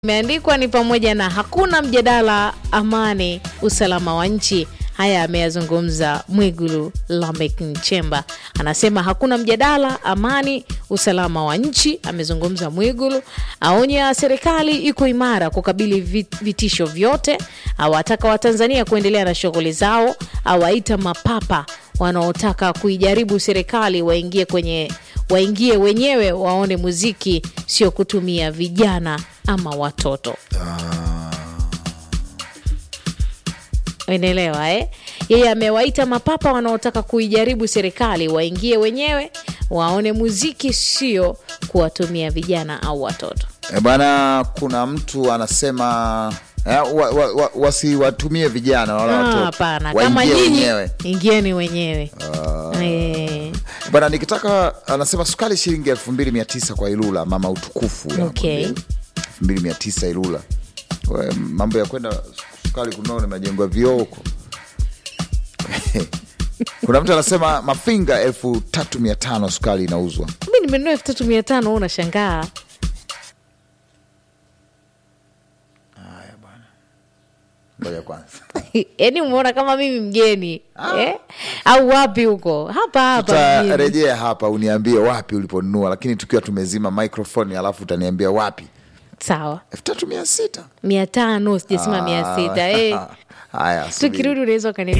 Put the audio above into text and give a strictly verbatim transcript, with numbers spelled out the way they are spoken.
Imeandikwa ni pamoja na hakuna mjadala, amani, usalama wa nchi. Haya ameyazungumza Mwigulu Lameck Nchemba. Anasema hakuna mjadala, amani, usalama wa nchi. Amezungumza Mwigulu, aonya serikali iko imara kukabili vitisho vyote, awataka Watanzania kuendelea na shughuli zao, awaita mapapa wanaotaka kuijaribu serikali waingie kwenye waingie wenyewe waone muziki, sio kutumia vijana ama watoto. Ah. Unaelewa eh? Yeye amewaita mapapa wanaotaka kuijaribu serikali waingie wenyewe waone muziki, sio kuwatumia vijana au watoto. E bana, kuna mtu anasema eh, wa, wa, wa, wasiwatumie vijana wala watoto. Ah, hapana. Kama nyinyi ingieni wenyewe. Ah. E. Bana, nikitaka anasema sukari shilingi elfu mbili mia tisa kwa Ilula, mama utukufu. Okay. elfu mbili mia tisa Ilula. We, mambo ya kwenda sukari kunona majengo ya vioo huko. Kuna mtu anasema Mafinga elfu tatu mia tano sukari inauzwa. Mimi nimenunua elfu tatu mia tano, unashangaa. Haya bwana. Ngoja kwanza. Yaani umeona kama mimi mgeni, ah. eh? Au wapi huko? Hapa hapa. Tutarejea hapa uniambie wapi uliponunua, lakini tukiwa tumezima microphone alafu utaniambia wapi. Sawa. elfu tatu mia sita. mia tano, sijasema mia sita. Eh. Haya. Tukirudi unaweza kaniambia.